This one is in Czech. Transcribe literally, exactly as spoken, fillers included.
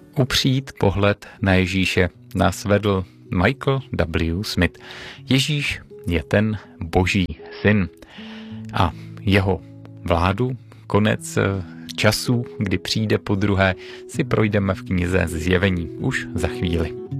Upřít pohled na Ježíše nás vedl Michael W. Smith. Ježíš je ten Boží syn a jeho vládu, konec času, kdy přijde podruhé, si projdeme v knize Zjevení už za chvíli.